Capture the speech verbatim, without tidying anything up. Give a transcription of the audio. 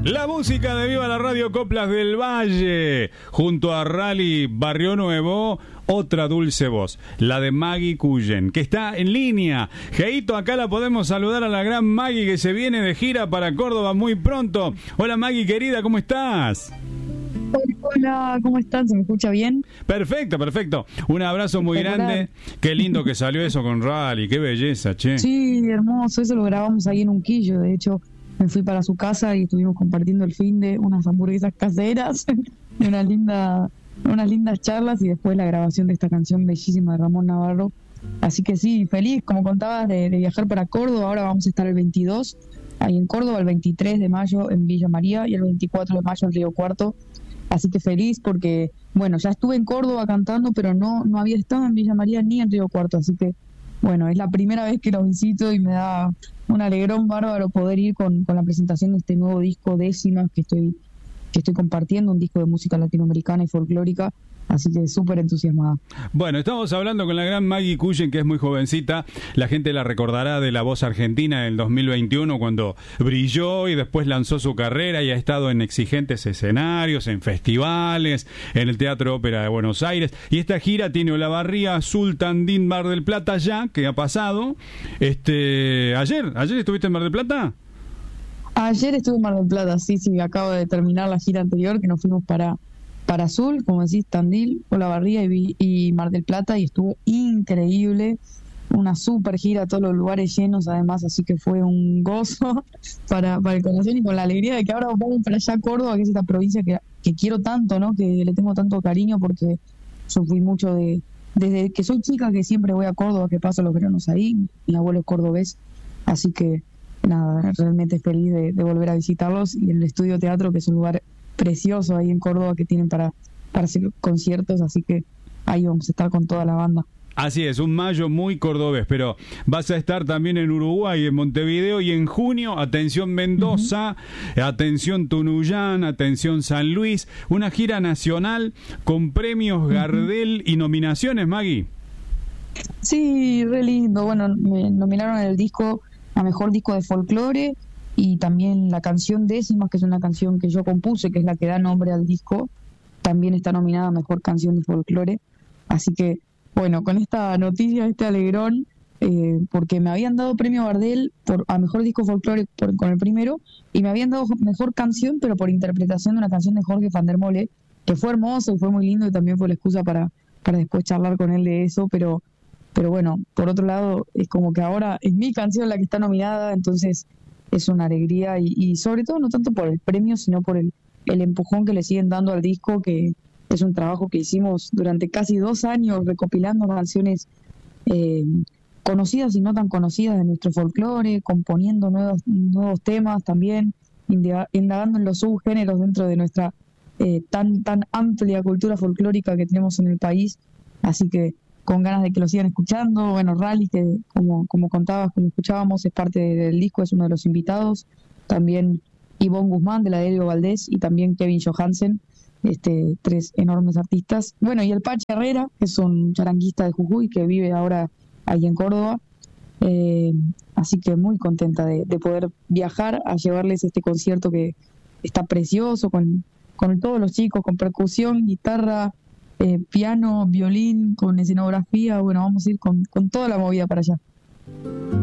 La música de Viva la Radio Coplas del Valle, junto a Rally Barrio Nuevo, otra dulce voz, la de Maggie Cullen, que está en línea. Geito, acá la podemos saludar a la gran Maggie, que se viene de gira para Córdoba muy pronto. Hola Maggie, querida, ¿cómo estás? Hola, ¿cómo están? ¿Se me escucha bien? Perfecto, perfecto. Un abrazo muy grande. Qué lindo que salió eso con Rally, qué belleza, che. Sí, hermoso, eso lo grabamos ahí en Unquillo, de hecho me fui para su casa y estuvimos compartiendo el fin de unas hamburguesas caseras y unas lindas, unas lindas charlas y después la grabación de esta canción bellísima de Ramón Navarro. Así que sí, feliz, como contabas, de, de viajar para Córdoba. Ahora vamos a estar el veintidós ahí en Córdoba, el veintitrés de mayo en Villa María y el veinticuatro de mayo en Río Cuarto. Así que feliz porque, bueno, ya estuve en Córdoba cantando, pero no, no había estado en Villa María ni en Río Cuarto. Así que, bueno, es la primera vez que los visito y me da un alegrón bárbaro poder ir con, con la presentación de este nuevo disco Décimas que estoy, que estoy compartiendo, un disco de música latinoamericana y folclórica. Así que súper entusiasmada. Bueno, estamos hablando con la gran Maggie Cullen, que es muy jovencita. La gente la recordará de La Voz Argentina en el dos mil veintiuno, cuando brilló y después lanzó su carrera y ha estado en exigentes escenarios, en festivales, en el Teatro Ópera de Buenos Aires. Y esta gira tiene Olavarría, Azul, Tandil, Mar del Plata ya, que ha pasado. Este, ayer, ¿ayer estuviste en Mar del Plata? Ayer estuve en Mar del Plata, sí, sí, acabo de terminar la gira anterior, que nos fuimos para... para Azul, como decís, Tandil, Olavarría y, y Mar del Plata, y estuvo increíble, una super gira, todos los lugares llenos además, así que fue un gozo para, para el corazón y con la alegría de que ahora vamos para allá a Córdoba, que es esta provincia que, que quiero tanto, ¿no? Que le tengo tanto cariño porque yo fui mucho de, desde que soy chica que siempre voy a Córdoba, que paso los veranos ahí, mi abuelo es cordobés, así que nada, realmente feliz de, de volver a visitarlos y el Estudio Teatro, que es un lugar precioso ahí en Córdoba que tienen para, para hacer conciertos, así que ahí vamos a estar con toda la banda. Así es, un mayo muy cordobés, pero vas a estar también en Uruguay, en Montevideo, y en junio, atención Mendoza, uh-huh. atención Tunuyán, atención San Luis, una gira nacional con premios Gardel uh-huh. y nominaciones, Maggie. Sí, re lindo, bueno, me nominaron el disco a Mejor Disco de Folclore, y también la canción Décimas, que es una canción que yo compuse, que es la que da nombre al disco, también está nominada a Mejor Canción de Folclore. Así que, bueno, con esta noticia, este alegrón, eh, porque me habían dado premio Gardel por, a Mejor Disco Folclore por, con el primero, y me habían dado Mejor Canción, pero por interpretación de una canción de Jorge van der Mole, que fue hermoso y fue muy lindo, y también fue la excusa para, para después charlar con él de eso, pero, pero bueno, por otro lado, es como que ahora es mi canción la que está nominada, entonces es una alegría y, y sobre todo no tanto por el premio, sino por el, el empujón que le siguen dando al disco, que es un trabajo que hicimos durante casi dos años recopilando canciones eh, conocidas y no tan conocidas de nuestro folclore, componiendo nuevos, nuevos temas también, indagando en los subgéneros dentro de nuestra eh, tan, tan amplia cultura folclórica que tenemos en el país. Así que con ganas de que lo sigan escuchando. Bueno, Rally, que como, como contabas, como escuchábamos, es parte del disco, es uno de los invitados. También Ivonne Guzmán, de la Delio Valdés, y también Kevin Johansen, este, tres enormes artistas. Bueno, y el Pache Herrera, que es un charanguista de Jujuy, que vive ahora ahí en Córdoba. Eh, así que muy contenta de, de poder viajar a llevarles este concierto que está precioso, con, con todos los chicos, con percusión, guitarra, Eh, piano, violín, con escenografía. Bueno, vamos a ir con, con toda la movida para allá.